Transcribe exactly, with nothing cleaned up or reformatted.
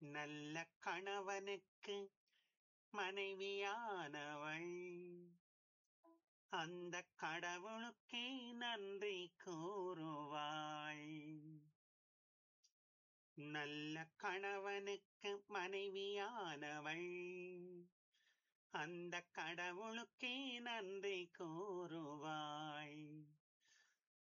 நல்ல கணவனுக்கு மனைவியானவள் அந்த கடவுளுக்கே நன்றி கூறுவாள். நல்ல கணவனுக்கு மனைவியானவள் அந்த கடவுளுக்கே நன்றி கூறுவாள்.